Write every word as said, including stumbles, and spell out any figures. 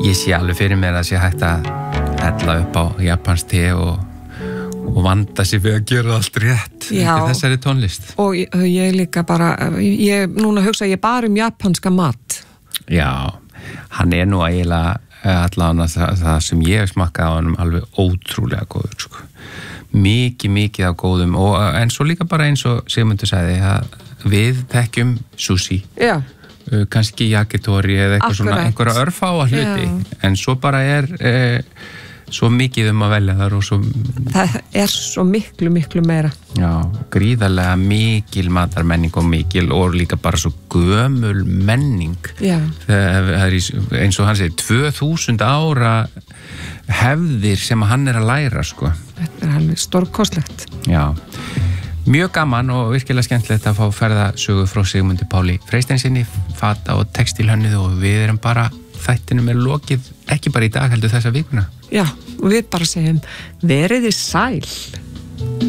ég sé alveg fyrir mér að sé hægt að hella upp á japansk te og, og vanda sig við að gera allt rétt í þessari tónlist. Og ég, ég líka bara, ég, núna hugsa ég bara um japanska mat. Já, hann er nú eiginlega allavega það, það sem ég hef smakkað á honum alveg ótrúlega góður, sko. Mikið, mikið af góðum og en svo líka bara eins og Sigmundur sagði að við þekkjum sushi. Já. Kannski yakitori eða eitthvað svona, einhverja örfáa hluti. Já. En svo bara er eh, svo mikið um að velja þar og svo... Það er svo miklu, miklu meira. Já, gríðarlega mikil matarmenning og mikil og líka bara svo gömul menning. Já. Það er eins og hann segir, tvö þúsund ára hefðir sem hann er að læra, sko. Þetta er alveg stórkostlegt. Já. Mjög gaman og virkilega skemmtilegt að fá ferðasögu frá Sigmundi Páli Freysteinsinni, fata og textilhönnuð og við erum bara, þættinum er lokið, ekki bara í dag heldur þessa vikuna. Já, og við bara segjum, veriði sæl.